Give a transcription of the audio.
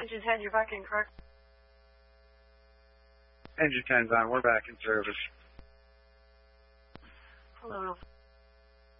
Engine 10, you're back in, correct? Engine 10's on. We're back in service. Hello.